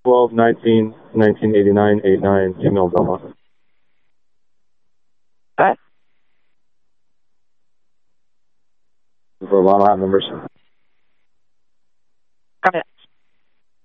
12/19/1989, 89, Gmail Belmont. What? For Lama numbers. Copy that.